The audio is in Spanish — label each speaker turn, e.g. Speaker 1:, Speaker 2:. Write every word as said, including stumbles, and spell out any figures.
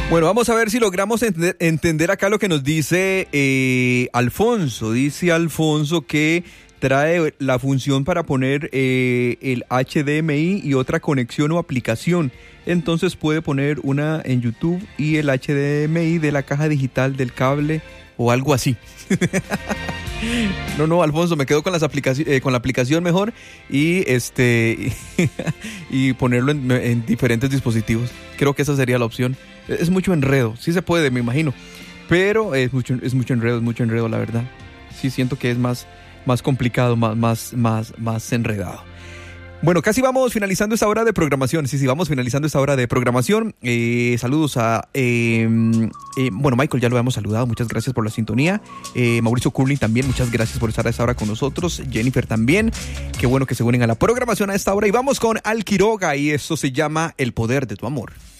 Speaker 1: Bueno, vamos a ver si logramos entender, entender acá lo que nos dice eh, Alfonso. Dice Alfonso que trae la función para poner eh, el H D M I y otra conexión o aplicación. Entonces puede poner una en YouTube y el H D M I de la caja digital del cable o algo así. No, no, Alfonso, me quedo con las aplicaci- eh, con la aplicación mejor y este y ponerlo en, en diferentes dispositivos. Creo que esa sería la opción. Es mucho enredo, sí se puede, me imagino, pero es mucho, es mucho enredo, es mucho enredo, la verdad. Sí siento que es más, más complicado, más, más, más, más enredado. Bueno, casi vamos finalizando esta hora de programación. Sí, sí, vamos finalizando esta hora de programación. Eh, saludos a... Eh, eh, bueno, Michael ya lo habíamos saludado. Muchas gracias por la sintonía. Eh, Mauricio Curling también. Muchas gracias por estar a esta hora con nosotros. Jennifer también. Qué bueno que se unen a la programación a esta hora. Y vamos con Al Quiroga y esto se llama El Poder de tu Amor.